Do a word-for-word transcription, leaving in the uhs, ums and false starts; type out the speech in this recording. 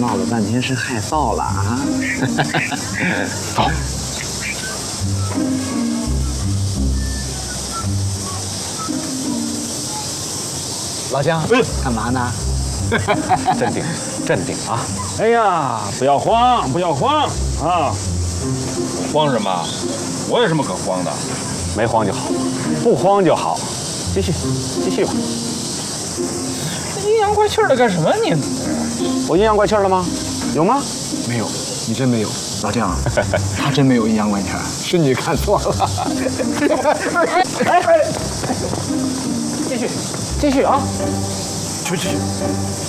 闹了半天是害臊了啊！ 走。 老姜， 嗯， 干嘛呢？ 镇定，镇定啊！ 哎呀，不要慌，不要慌啊！慌什么？我有什么可慌的？ 没慌就好，不慌就好。继续，继续吧。 阴阳怪气的干什么你？ 我阴阳怪气了吗？有吗？ 没有，你真没有。老姜，他真没有阴阳怪气，是你看错了。 哎，继续，继续啊！ 去去去。